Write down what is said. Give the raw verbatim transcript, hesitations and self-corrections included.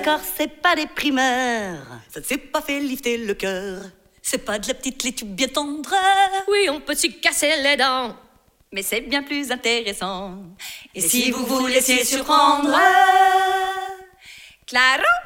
d'accord, c'est pas des primeurs. Ça ne s'est pas fait lifter le cœur. C'est pas de la petite laitue bien tendre. Oui, on peut s'y casser les dents. Mais c'est bien plus intéressant. Et, Et si vous vous laissiez surprendre, Claro!